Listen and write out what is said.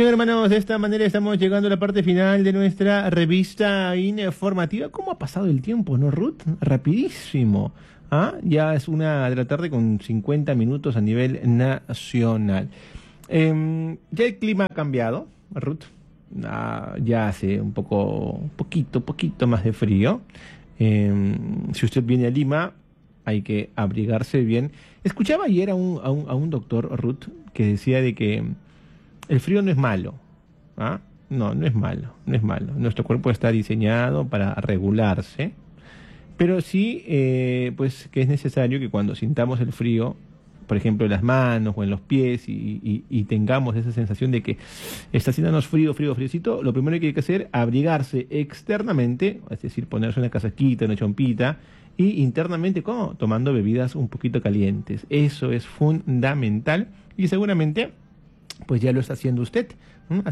Bien, hermanos, de esta manera estamos llegando a la parte final de nuestra revista informativa. ¿Cómo ha pasado el tiempo, no, Ruth? Rapidísimo. ¿Ah? Ya es 1 de la tarde con 50 minutos a nivel nacional. Ya el clima ha cambiado, Ruth. Ya hace un poquito más de frío. Si usted viene a Lima, hay que abrigarse bien. Escuchaba ayer a un doctor, Ruth, que decía de que el frío no es malo. ¿Ah? No, no es malo, no es malo. Nuestro cuerpo está diseñado para regularse, pero sí, pues que es necesario que cuando sintamos el frío, por ejemplo, en las manos o en los pies, y tengamos esa sensación de que está haciéndonos friecito, lo primero que hay que hacer es abrigarse externamente, es decir, ponerse una casaquita, una chompita, y internamente, ¿cómo? Tomando bebidas un poquito calientes. Eso es fundamental y seguramente pues ya lo está haciendo usted.